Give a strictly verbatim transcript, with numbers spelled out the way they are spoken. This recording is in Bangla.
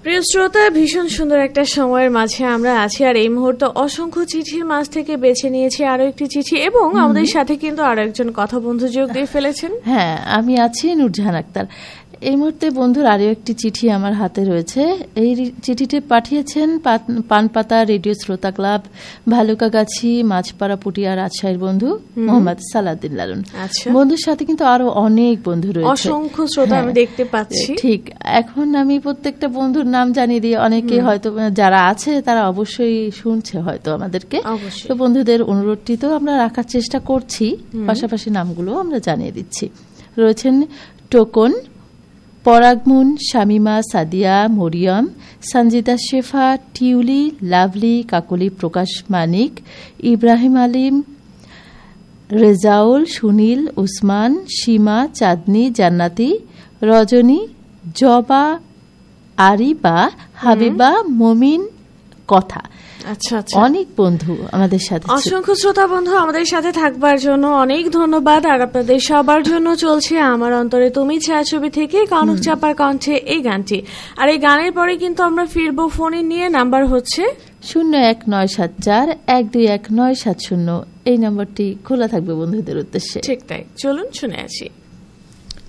প্রিয় শ্রোতা, ভীষণ সুন্দর একটা সময়ের মাঝে আমরা আছি, আর এই মুহূর্তে অসংখ্য চিঠির মাঝ থেকে বেছে নিয়েছি আরো একটি চিঠি, এবং আমাদের সাথে কিন্তু আরো একজন কথা বন্ধু যোগ দিয়ে ফেলেছেন। হ্যাঁ, আমি আছি নূরজাহান আক্তার। এই মুহূর্তে বন্ধুর আরো একটি চিঠি আমার হাতে রয়েছে। এই চিঠিটি পাঠিয়েছেন পানপাতা রেডিও শ্রোতা ক্লাব, ভালুকাগাছি, মাঝপাড়া, পুটিয়া, রাজশাহীর বন্ধু মোহাম্মদ সালাউদ্দিন লালন। বন্ধুর সাথে কিন্তু আরো অনেক বন্ধু রয়েছে, অসংখ্য শ্রোতা আমি দেখতে পাচ্ছি। ঠিক, এখন আমি প্রত্যেকটা বন্ধুর নাম জানিয়ে দিই। অনেকে হয়তো যারা আছে তারা অবশ্যই শুনছে হয়তো আমাদেরকে, তো বন্ধুদের অনুরোধটি তো আমরা রাখার চেষ্টা করছি, পাশাপাশি নামগুলো আমরা জানিয়ে দিচ্ছি। রয়েছেন টোকন, পরাগমুন, শামিমা, সাদিয়া, মরিয়ম, সঞ্জিদা, শেফা, টিউলি, লাভলি, কাকলি, প্রকাশ, মানিক, ইব্রাহিম আলিম, রেজাউল, সুনীল, উসমান, সীমা, চাঁদনি, জান্নাতি, রজনী, জবা, আরিবা, হাবিবা, মমিন, কথা। আচ্ছা আচ্ছা, অনেক বন্ধু আমাদের সাথে, অসংখ্য শ্রোতা বন্ধু আমাদের সাথে থাকবার জন্য অনেক ধন্যবাদ। আর আপনাদের সবার জন্য চলছে আমার অন্তরে তুমি ছায়াছবি থেকে কনক চাপার কণ্ঠে এই গানটি। আর এই গানের পরে কিন্তু আমরা ফিরবো ফোনে নিয়ে। নাম্বার হচ্ছে শূন্য এক নয় সাত চার এক দুই এক নয় সাত শূন্য। এই নাম্বারটি খোলা থাকবে বন্ধুদের উদ্দেশ্যে। ঠিক তাই, চলুন শুনে আসি।